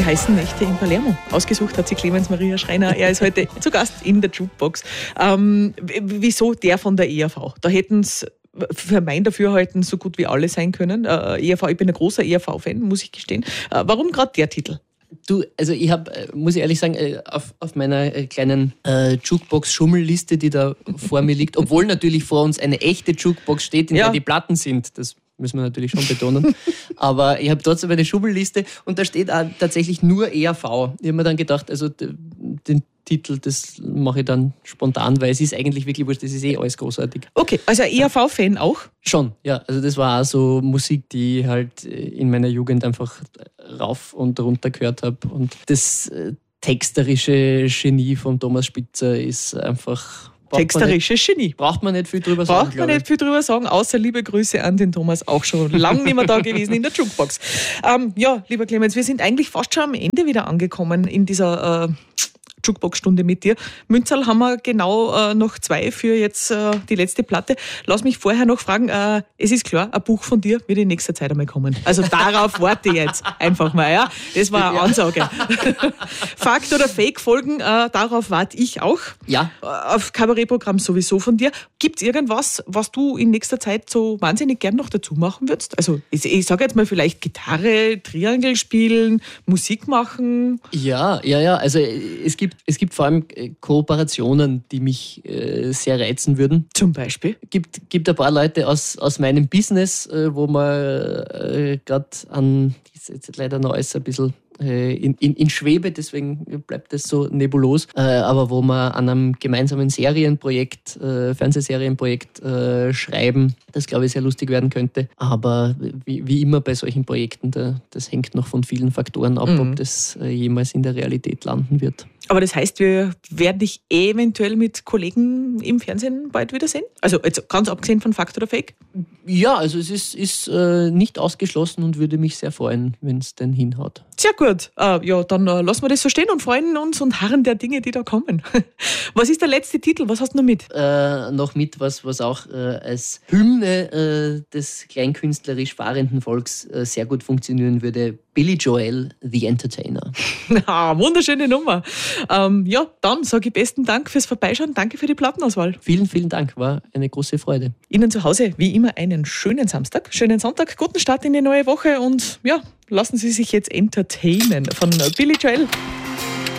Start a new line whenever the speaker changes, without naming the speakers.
Die heißen Nächte in Palermo. Ausgesucht hat sie Clemens Maria Schreiner. Er ist heute zu Gast in der Jukebox. Wieso der von der ERV? Da hätten es für mein Dafürhalten so gut wie alle sein können. ERV, ich bin ein großer ERV-Fan, muss ich gestehen. Warum gerade der Titel?
Du, also ich habe, muss ich ehrlich sagen, auf meiner kleinen Jukebox-Schummelliste, die da vor mir liegt, obwohl natürlich vor uns eine echte Jukebox steht, in der die Platten sind, das müssen wir natürlich schon betonen, aber ich habe trotzdem eine Schummelliste und da steht auch tatsächlich nur ERV. Ich habe mir dann gedacht, also den Titel, das mache ich dann spontan, weil es ist eigentlich wirklich wurscht, das ist alles großartig.
Okay, also ein ERV-Fan auch?
Schon, ja. Also das war auch so Musik, die ich halt in meiner Jugend einfach rauf und runter gehört habe. Und das texterische Genie von Thomas Spitzer ist einfach...
Texterisches Genie.
Braucht man nicht viel drüber sagen.
Braucht man nicht viel drüber sagen, außer liebe Grüße an den Thomas, auch schon lange nicht mehr da gewesen in der Jukebox. Ja, lieber Clemens, wir sind eigentlich fast schon am Ende wieder angekommen in dieser Jukebox-Stunde mit dir. Münzerl haben wir genau noch 2 für jetzt die letzte Platte. Lass mich vorher noch fragen, es ist klar, ein Buch von dir wird in nächster Zeit einmal kommen. Also darauf warte ich jetzt einfach mal. Ja? Das war eine Ansage. Fakt oder Fake folgen, darauf warte ich auch.
Ja.
Auf Kabarettprogramm sowieso von dir. Gibt es irgendwas, was du in nächster Zeit so wahnsinnig gern noch dazu machen würdest? Also ich sage jetzt mal vielleicht Gitarre, Triangel spielen, Musik machen.
Ja. Also es gibt vor allem Kooperationen, die mich sehr reizen würden.
Zum Beispiel?
Gibt ein paar Leute aus meinem Business, wo man gerade an, das ist jetzt leider noch alles ein bisschen in Schwebe, deswegen bleibt das so nebulos, aber wo wir an einem gemeinsamen Serienprojekt, Fernsehserienprojekt schreiben, das glaube ich sehr lustig werden könnte. Aber wie immer bei solchen Projekten, das hängt noch von vielen Faktoren ab, ob das jemals in der Realität landen wird.
Aber das heißt, wir werden dich eventuell mit Kollegen im Fernsehen bald wiedersehen? Also jetzt ganz abgesehen von Fakt oder Fake?
Ja, also es ist nicht ausgeschlossen und würde mich sehr freuen, wenn es denn hinhaut.
Sehr gut. Ja, dann lassen wir das so stehen und freuen uns und harren der Dinge, die da kommen. Was ist der letzte Titel? Was hast du noch mit?
Noch mit, was auch als Hymne des kleinkünstlerisch fahrenden Volks sehr gut funktionieren würde. Billy Joel, The Entertainer.
Wunderschöne Nummer. Ja, dann sage ich besten Dank fürs Vorbeischauen. Danke für die Plattenauswahl.
Vielen, vielen Dank. War eine große Freude.
Ihnen zu Hause wie immer einen schönen Samstag, schönen Sonntag, guten Start in die neue Woche und ja, lassen Sie sich jetzt entertainen von Billy Joel.